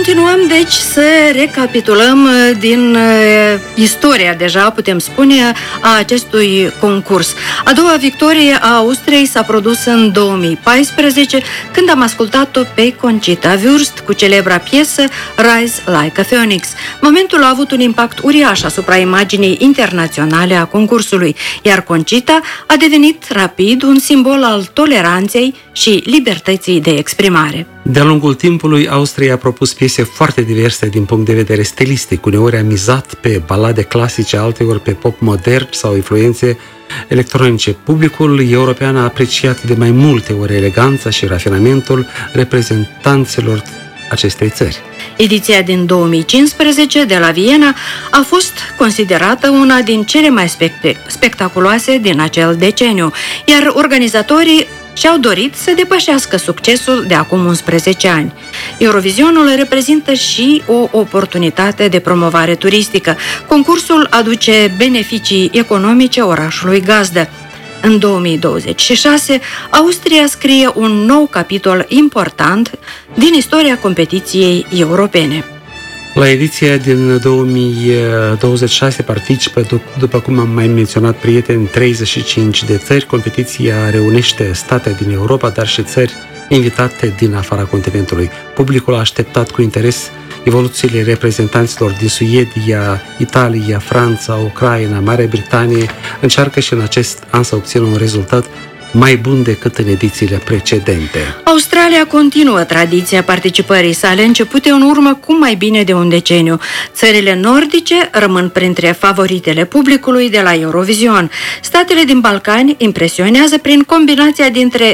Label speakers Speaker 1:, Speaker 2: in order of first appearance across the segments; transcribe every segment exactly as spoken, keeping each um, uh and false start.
Speaker 1: Continuăm, deci, să recapitulăm din istoria, deja putem spune, a acestui concurs. A doua victorie a Austriei s-a produs în două mii paisprezece, când am ascultat-o pe Conchita Wurst cu celebra piesă Rise Like a Phoenix. Momentul a avut un impact uriaș asupra imaginii internaționale a concursului, iar Conchita a devenit rapid un simbol al toleranței și libertății de exprimare.
Speaker 2: De-a lungul timpului, Austria a propus piese foarte diverse din punct de vedere stilistic. Uneori a mizat pe balade clasice, alteori pe pop modern sau influențe electronice. Publicul european a apreciat de mai multe ori eleganța și rafinamentul reprezentanților acestei țări.
Speaker 1: Ediția din două mii cincisprezece de la Viena a fost considerată una din cele mai spect- spectaculoase din acel deceniu, iar organizatorii și-au dorit să depășească succesul de acum unsprezece ani. Eurovizionul reprezintă și o oportunitate de promovare turistică. Concursul aduce beneficii economice orașului gazdă. În două mii douăzeci și șase, Austria scrie un nou capitol important din istoria competiției europene.
Speaker 2: La ediția din două mii douăzeci și șase participă, după cum am mai menționat, prieteni, treizeci și cinci de țări. Competiția reunește state din Europa, dar și țări invitate din afara continentului. Publicul a așteptat cu interes evoluțiile reprezentanților din Suedia, Italia, Franța, Ucraina, Marea Britanie. Încearcă și în acest an să obțină un rezultat mai bun decât în edițiile precedente.
Speaker 1: Australia continuă tradiția participării sale, începute în urmă cu mai bine de un deceniu. Țările nordice rămân printre favoritele publicului de la Eurovision. Statele din Balcani impresionează prin combinația dintre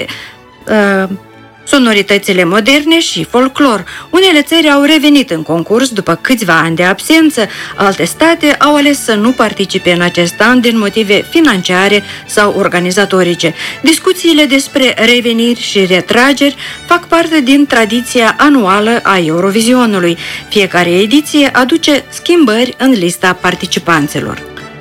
Speaker 1: uh, sonoritățile moderne și folclor. Unele țări au revenit în concurs după câțiva ani de absență, alte state au ales să nu participe în acest an din motive financiare sau organizatorice. Discuțiile despre reveniri și retrageri fac parte din tradiția anuală a Eurovizionului. Fiecare ediție aduce schimbări în lista participanților.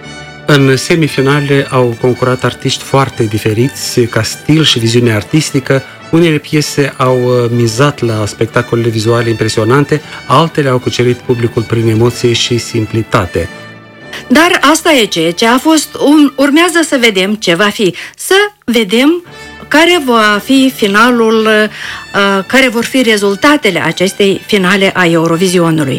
Speaker 2: În semifinale au concurat artiști foarte diferiți ca stil și viziune artistică. Unele piese au mizat la spectacolele vizuale impresionante, altele au cucerit publicul prin emoție și simplitate.
Speaker 1: Dar asta e ceea ce a fost. Un, urmează să vedem ce va fi. Să vedem care va fi finalul, uh, care vor fi rezultatele acestei finale a Eurovizionului.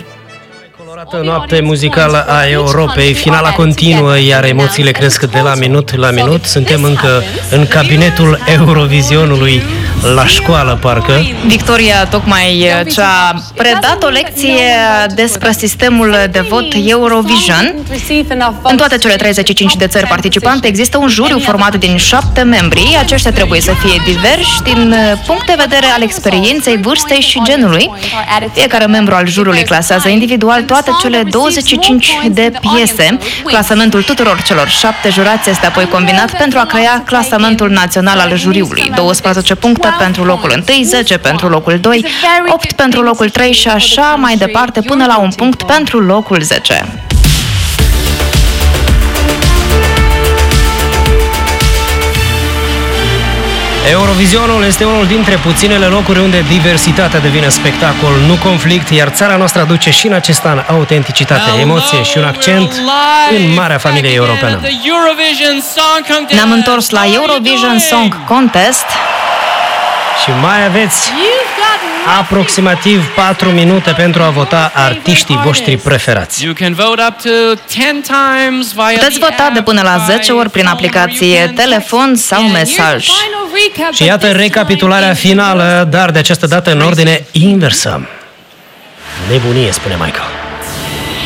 Speaker 3: Noapte muzicală a Europei, finala continuă, iar emoțiile cresc de la minut la minut. Suntem încă în cabinetul Eurovizionului, la școală, parcă.
Speaker 4: Victoria tocmai ce-a predat o lecție despre sistemul de vot Eurovision. În toate cele treizeci și cinci de țări participante există un juriu format din șapte membri. Aceștia trebuie să fie diversi din punct de vedere al experienței, vârstei și genului. Fiecare membru al juriului clasează individual toate cele douăzeci și cinci de piese. Clasamentul tuturor celor șapte jurați este apoi combinat pentru a crea clasamentul național al juriului. douăsprezece puncte pentru locul unu, zece pentru locul doi, opt pentru locul trei și așa mai departe până la un punct pentru locul zece.
Speaker 3: Eurovizionul este unul dintre puținele locuri unde diversitatea devine spectacol, nu conflict, iar țara noastră aduce și în acest an autenticitate, emoție și un accent în marea familie europeană.
Speaker 4: Ne-am întors la Eurovision Song Contest
Speaker 3: și mai aveți aproximativ patru minute pentru a vota artiștii voștri preferați.
Speaker 4: Puteți vota de până la zece ori prin aplicație, telefon sau mesaj.
Speaker 3: Și iată recapitularea finală, dar de această dată în ordine inversă. Nebunie, spune Michael.